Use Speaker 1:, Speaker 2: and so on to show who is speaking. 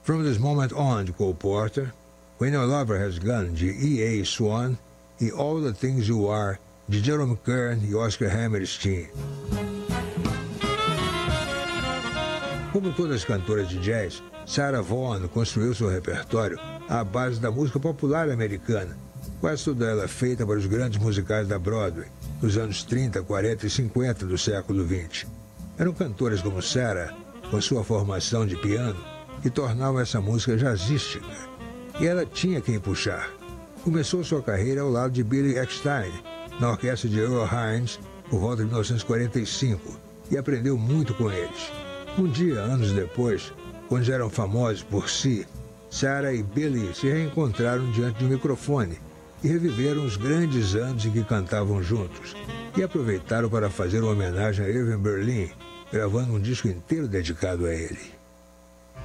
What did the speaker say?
Speaker 1: From This Moment On, de Cole Porter, When Your Lover Has Gone, de E.A. Swan, e All the Things You Are, de Jerome Kern e Oscar Hammerstein. Como todas as cantoras de jazz, Sarah Vaughan construiu seu repertório à base da música popular americana, quase toda ela feita para os grandes musicais da Broadway, nos anos 30, 40 e 50 do século XX. Eram cantoras como Sarah, com sua formação de piano, que tornavam essa música jazzística. E ela tinha quem puxar. Começou sua carreira ao lado de Billy Eckstine, na orquestra de Earl Hines, por volta de 1945, e aprendeu muito com eles. Um dia, anos depois, quando já eram famosos por si, Sarah e Billy se reencontraram diante de um microfone e reviveram os grandes anos em que cantavam juntos, e aproveitaram para fazer uma homenagem a Irving Berlin, gravando um disco inteiro dedicado a ele.